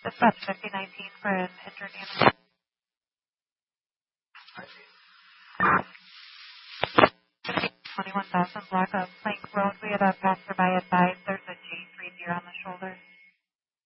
Dispatch 5019 for an injured animal. 21,000 block of Plank Road. We had a passerby